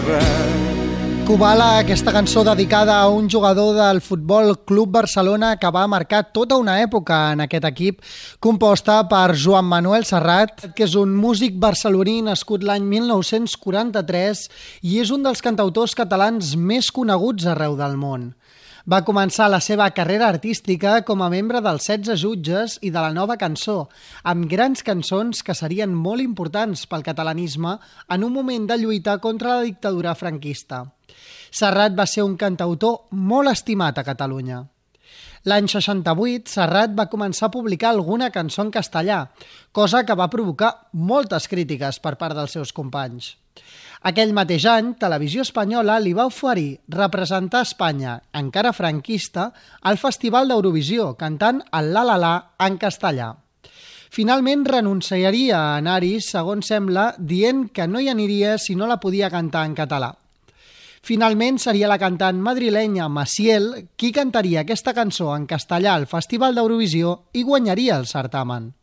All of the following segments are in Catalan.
Kubala, aquesta cançó dedicada a un jugador del Futbol Club Barcelona que va marcar tota una època en aquest equip, composta per Joan Manuel Serrat, que és un músic barceloní nascut l'any 1943 i és un dels cantautors catalans més coneguts arreu del món. Va començar la seva carrera artística com a membre dels 16 Jutges i de la Nova Cançó, amb grans cançons que serien molt importants pel catalanisme en un moment de lluita contra la dictadura franquista. Serrat va ser un cantautor molt estimat a Catalunya. L'any 68, Serrat va començar a publicar alguna cançó en castellà, cosa que va provocar moltes crítiques per part dels seus companys. Aquell mateix any, Televisió Espanyola li va oferir representar Espanya, encara franquista, al Festival d'Eurovisió, cantant el La La La en castellà. Finalment renunciaria a anar-hi, segons sembla, dient que no hi aniria si no la podia cantar en català. Finalment seria la cantant madrilenya Maciel qui cantaria aquesta cançó en castellà al Festival d'Eurovisió i guanyaria el certamen.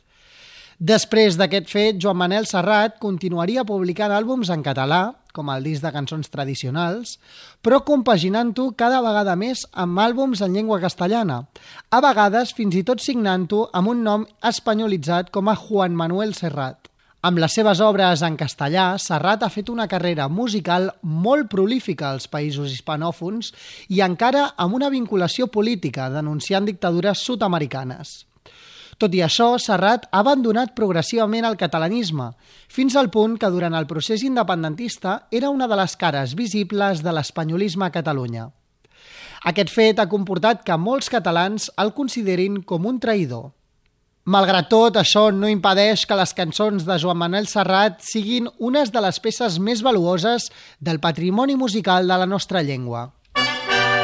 Després d'aquest fet, Joan Manel Serrat continuaria publicant àlbums en català, com el disc de cançons tradicionals, però compaginant-ho cada vegada més amb àlbums en llengua castellana, a vegades fins i tot signant-ho amb un nom espanyolitzat com a Juan Manuel Serrat. Amb les seves obres en castellà, Serrat ha fet una carrera musical molt prolífica als països hispanòfons i encara amb una vinculació política, denunciant dictadures sud-americanes. Tot i això, Serrat ha abandonat progressivament el catalanisme, fins al punt que durant el procés independentista era una de les cares visibles de l'espanyolisme a Catalunya. Aquest fet ha comportat que molts catalans el considerin com un traïdor. Malgrat tot, això no impedeix que les cançons de Joan Manel Serrat siguin unes de les peces més valuoses del patrimoni musical de la nostra llengua.